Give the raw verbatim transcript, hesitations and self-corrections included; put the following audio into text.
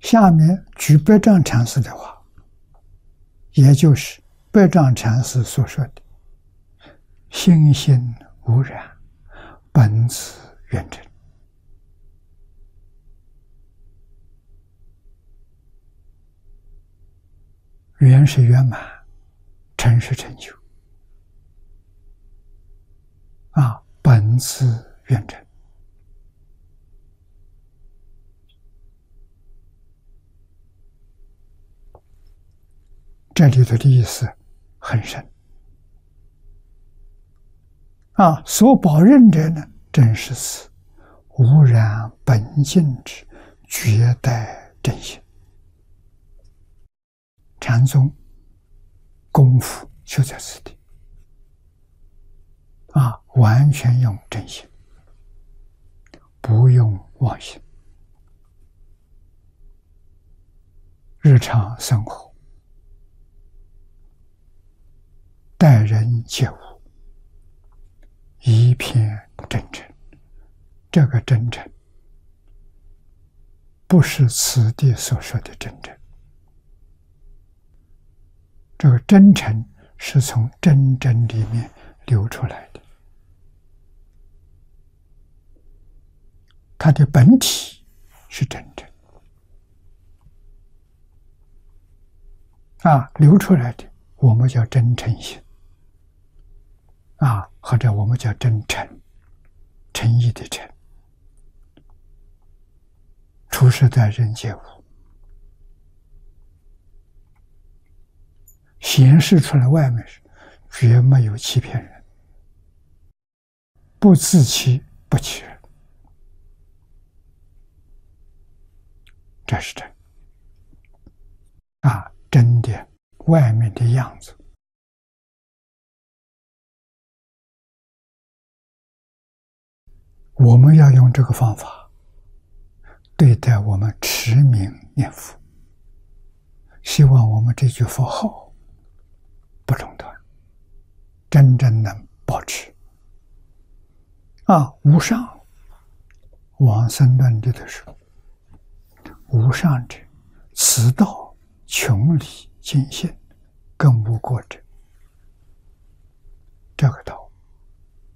下面举百丈禅师的话，也就是百丈禅师所说的“心性无染，本自圆成”。圆是圆满，成是成就。啊，本自圆成。这里头的意思很深。啊，所保任者呢，正是此无染本净之绝代真心。禅宗功夫就在此地。啊，完全用真心，不用妄心。日常生活，待人接物，一片真诚。这个真诚，不是此地所说的真诚。这个真诚是从真正里面流出来的，它的本体是真诚啊，流出来的我们叫真诚心啊，或者我们叫真诚，诚意的诚。处事待人接物，显示出来外面是绝没有欺骗人，不自欺不欺人，这是真啊，真的外面的样子。我们要用这个方法对待我们持名念佛，希望我们这句佛号不中断，真正能保持。啊，无上，往生论里头说，无上者，此道穷理尽现，更无过者。这个道